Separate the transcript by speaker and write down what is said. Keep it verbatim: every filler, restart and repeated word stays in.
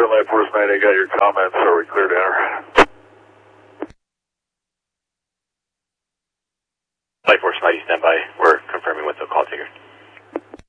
Speaker 1: Light Force nine, I got your comments. Are we clear to enter?
Speaker 2: Light Force ninety, stand by. We're confirming with the call taker.